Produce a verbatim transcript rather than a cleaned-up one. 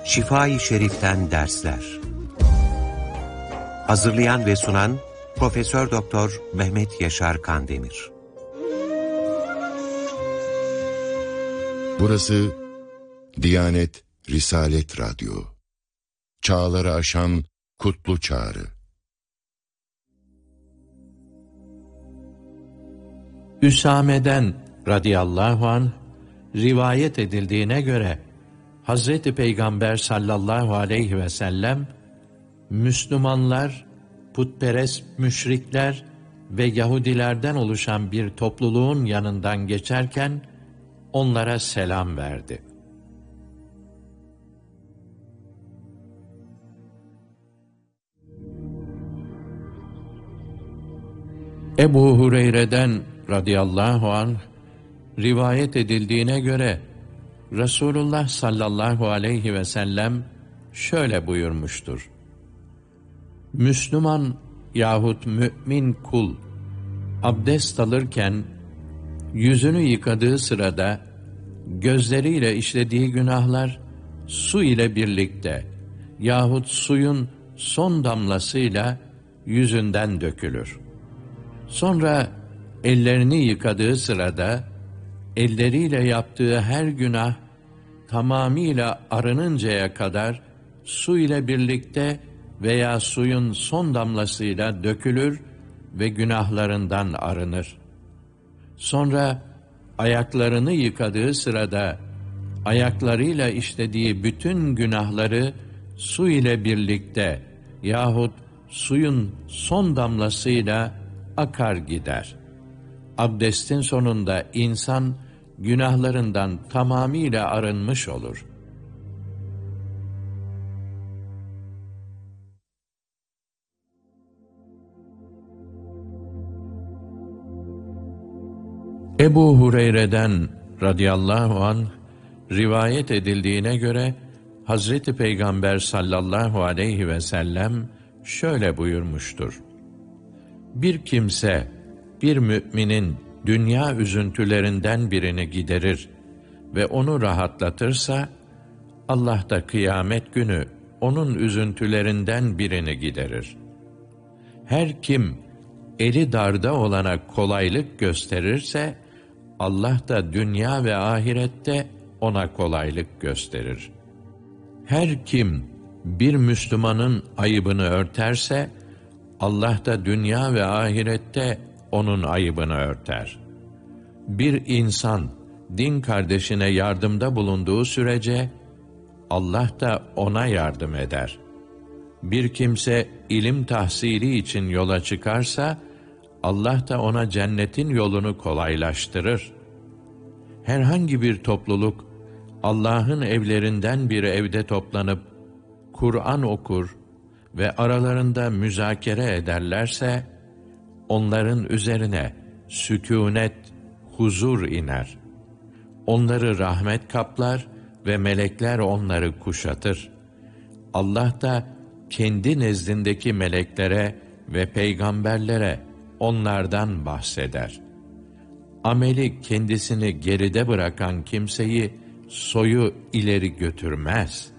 Şifa-i Şerif'ten dersler. Hazırlayan ve sunan Profesör Doktor Mehmet Yaşar Kandemir. Burası Diyanet Risalet Radyo. Çağları aşan kutlu çağrı. Üsame'den radıyallahu anh rivayet edildiğine göre Hazreti Peygamber sallallahu aleyhi ve sellem Müslümanlar, putperest müşrikler ve Yahudilerden oluşan bir topluluğun yanından geçerken onlara selam verdi. Ebu Hureyre'den radıyallahu anh rivayet edildiğine göre Resulullah sallallahu aleyhi ve sellem şöyle buyurmuştur: Müslüman yahut mümin kul abdest alırken yüzünü yıkadığı sırada gözleriyle işlediği günahlar su ile birlikte yahut suyun son damlasıyla yüzünden dökülür. Sonra ellerini yıkadığı sırada elleriyle yaptığı her günah tamamıyla arınıncaya kadar su ile birlikte veya suyun son damlasıyla dökülür ve günahlarından arınır. Sonra ayaklarını yıkadığı sırada ayaklarıyla işlediği bütün günahları su ile birlikte yahut suyun son damlasıyla akar gider. Abdestin sonunda insan günahlarından tamamıyla arınmış olur. Ebu Hureyre'den radıyallahu anh rivayet edildiğine göre Hazreti Peygamber sallallahu aleyhi ve sellem şöyle buyurmuştur: Bir kimse bir müminin dünya üzüntülerinden birini giderir ve onu rahatlatırsa, Allah da kıyamet günü onun üzüntülerinden birini giderir. Her kim eli darda olana kolaylık gösterirse, Allah da dünya ve ahirette ona kolaylık gösterir. Her kim bir Müslümanın ayıbını örterse, Allah da dünya ve ahirette onun ayıbını örter. Bir insan din kardeşine yardımda bulunduğu sürece Allah da ona yardım eder. Bir kimse ilim tahsili için yola çıkarsa Allah da ona cennetin yolunu kolaylaştırır. Herhangi bir topluluk Allah'ın evlerinden bir evde toplanıp Kur'an okur ve aralarında müzakere ederlerse, onların üzerine sükûnet, huzur iner. Onları rahmet kaplar ve melekler onları kuşatır. Allah da kendi nezdindeki meleklere ve peygamberlere onlardan bahseder. Ameli kendisini geride bırakan kimseyi soyu ileri götürmez.